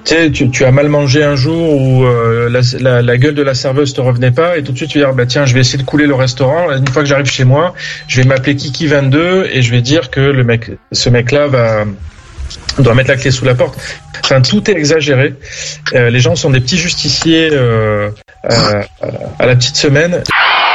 tu as mal mangé un jour où la gueule de la serveuse te revenait pas et tout de suite tu vas dire tiens, je vais essayer de couler le restaurant. Une fois que j'arrive chez moi, je vais m'appeler Kiki22 et je vais dire que ce mec-là doit mettre la clé sous la porte. Enfin, tout est exagéré. Les gens sont des petits justiciers à la petite semaine.